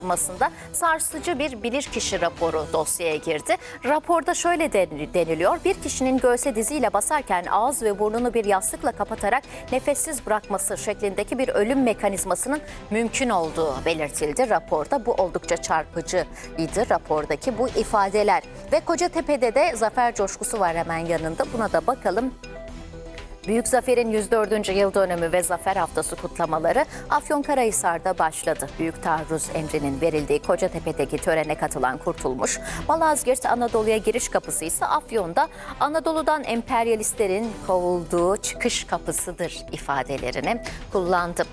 masında sarsıcı bir bilirkişi raporu dosyaya girdi. Raporda şöyle deniliyor: bir kişinin göğse diziyle basarken ağız ve burnunu bir yastıkla kapatarak nefessiz bırakması şeklindeki bir ölüm mekanizmasının mümkün olduğu belirtildi. Raporda bu oldukça çarpıcıydı, rapordaki bu ifadeler. Ve Kocatepe'de de zafer coşkusu var hemen yanında, buna da bakalım. Büyük Zafer'in 104. yıl dönümü ve Zafer Haftası kutlamaları Afyonkarahisar'da başladı. Büyük taarruz emrinin verildiği Kocatepe'deki törene katılan Kurtulmuş, Malazgirt Anadolu'ya giriş kapısı ise Afyon'da Anadolu'dan emperyalistlerin kovulduğu çıkış kapısıdır ifadelerini kullandı.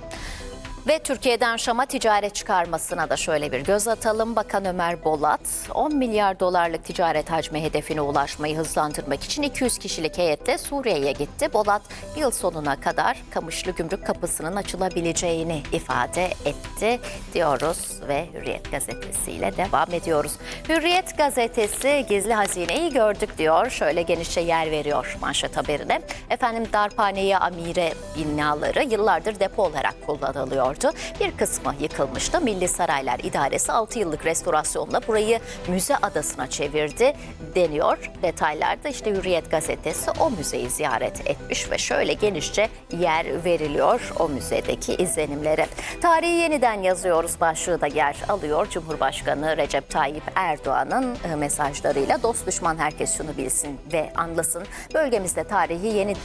Ve Türkiye'den Şam'a ticaret çıkarmasına da şöyle bir göz atalım. Bakan Ömer Bolat, 10 milyar dolarlık ticaret hacmi hedefine ulaşmayı hızlandırmak için 200 kişilik heyetle Suriye'ye gitti. Bolat, yıl sonuna kadar Kamışlı Gümrük Kapısı'nın açılabileceğini ifade etti diyoruz ve Hürriyet gazetesiyle devam ediyoruz. Hürriyet gazetesi gizli hazineyi gördük diyor. Şöyle genişçe yer veriyor manşet haberine. Darphane-i Amire binaları yıllardır depo olarak kullanılıyor. Bir kısmı yıkılmıştı. Milli Saraylar İdaresi 6 yıllık restorasyonla burayı müze adasına çevirdi deniyor. Detaylarda işte Hürriyet gazetesi o müzeyi ziyaret etmiş ve şöyle genişçe yer veriliyor o müzedeki izlenimlere. Tarihi yeniden yazıyoruz başlığı da yer alıyor. Cumhurbaşkanı Recep Tayyip Erdoğan'ın mesajlarıyla dost düşman herkes şunu bilsin ve anlasın. Bölgemizde tarih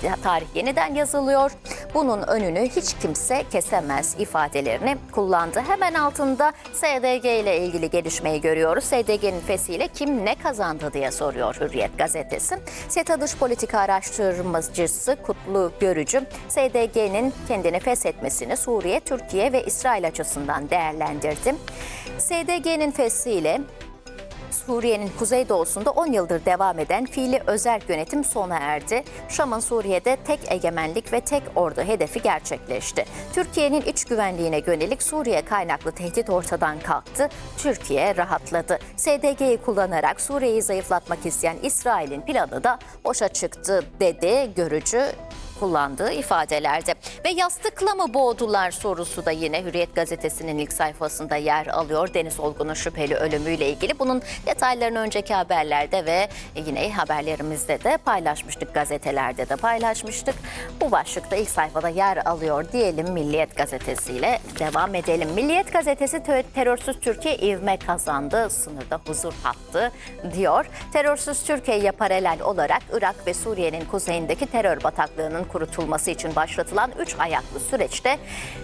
yeniden yazılıyor. Bunun önünü hiç kimse kesemez ifadelerini kullandı. Hemen altında SDG ile ilgili gelişmeyi görüyoruz. SDG'nin fesiyle kim ne kazandı diye soruyor Hürriyet gazetesi. SETA Dış Politika Araştırmacısı Kutlu Görücü, SDG'nin kendini feshetmesini Suriye, Türkiye ve İsrail açısından değerlendirdi. SDG'nin fesiyle Suriye'nin kuzeydoğusunda 10 yıldır devam eden fiili özerk yönetim sona erdi. Şam'ın Suriye'de tek egemenlik ve tek ordu hedefi gerçekleşti. Türkiye'nin iç güvenliğine yönelik Suriye kaynaklı tehdit ortadan kalktı. Türkiye rahatladı. SDG'yi kullanarak Suriye'yi zayıflatmak isteyen İsrail'in planı da boşa çıktı dedi Görücü kullandığı ifadelerde. Ve yastıkla mı boğdular sorusu da yine Hürriyet gazetesinin ilk sayfasında yer alıyor. Deniz Olgun'un şüpheli ölümüyle ilgili. Bunun detaylarını önceki haberlerde ve yine haberlerimizde de paylaşmıştık. Gazetelerde de paylaşmıştık. Bu başlıkta ilk sayfada yer alıyor diyelim. Milliyet gazetesiyle devam edelim. Milliyet gazetesi terörsüz Türkiye ivme kazandı. Sınırda huzur hattı diyor. Terörsüz Türkiye'ye paralel olarak Irak ve Suriye'nin kuzeyindeki terör bataklığının kurutulması için başlatılan 3 ayaklı süreçte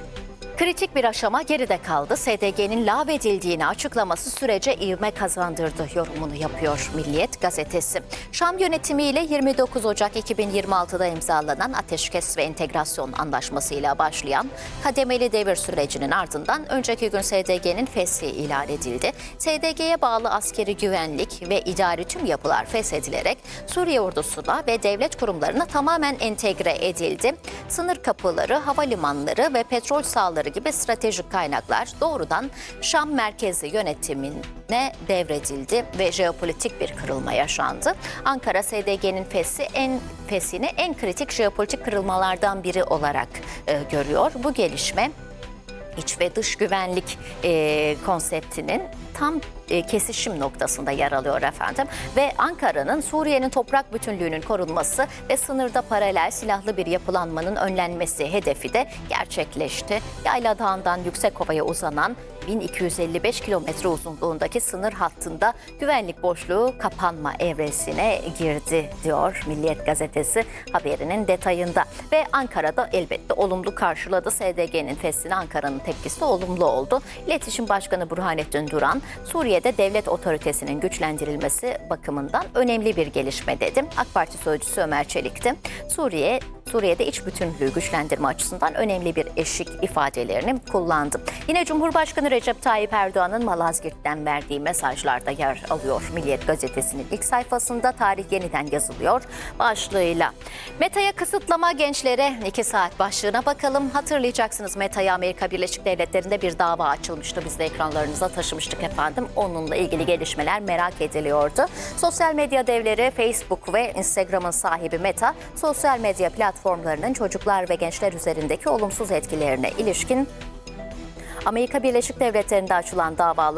kritik bir aşama geride kaldı. SDG'nin lağvedildiğini açıklaması sürece ivme kazandırdı yorumunu yapıyor Milliyet gazetesi. Şam yönetimiyle 29 Ocak 2026'da imzalanan Ateşkes ve Entegrasyon Anlaşması'yla başlayan kademeli devir sürecinin ardından önceki gün SDG'nin feshi ilan edildi. SDG'ye bağlı askeri güvenlik ve idari tüm yapılar feshedilerek Suriye ordusuna ve devlet kurumlarına tamamen entegre edildi. Sınır kapıları, havalimanları ve petrol sahaları gibi stratejik kaynaklar doğrudan Şam merkezli yönetimine devredildi ve jeopolitik bir kırılma yaşandı. Ankara SDG'nin fesini en kritik jeopolitik kırılmalardan biri olarak görüyor. Bu gelişme iç ve dış güvenlik konseptinin tam kesişim noktasında yer alıyor efendim. Ve Ankara'nın Suriye'nin toprak bütünlüğünün korunması ve sınırda paralel silahlı bir yapılanmanın önlenmesi hedefi de gerçekleşti. Yayla Dağı'ndan Yüksekova'ya uzanan 1255 kilometre uzunluğundaki sınır hattında güvenlik boşluğu kapanma evresine girdi diyor Milliyet gazetesi haberinin detayında. Ve Ankara'da elbette olumlu karşıladı. SDG'nin feshine Ankara'nın tepkisi olumlu oldu. İletişim Başkanı Burhanettin Duran, Suriye'de devlet otoritesinin güçlendirilmesi bakımından önemli bir gelişme dedi. AK Parti sözcüsü Ömer Çelik de Suriye'de iç bütünlüğü güçlendirme açısından önemli bir eşik ifadelerini kullandı. Yine Cumhurbaşkanı Recep Tayyip Erdoğan'ın Malazgirt'ten verdiği mesajlarda yer alıyor Milliyet gazetesinin ilk sayfasında. Tarih yeniden yazılıyor başlığıyla. Meta'ya kısıtlama gençlere 2 saat başlığına bakalım. Hatırlayacaksınız, Meta'ya Amerika Birleşik Devletleri'nde bir dava açılmıştı. Biz de ekranlarınıza taşımıştık efendim. Onunla ilgili gelişmeler merak ediliyordu. Sosyal medya devleri Facebook ve Instagram'ın sahibi Meta, sosyal medya platformlarının çocuklar ve gençler üzerindeki olumsuz etkilerine ilişkin Amerika Birleşik Devletleri'nde açılan davalar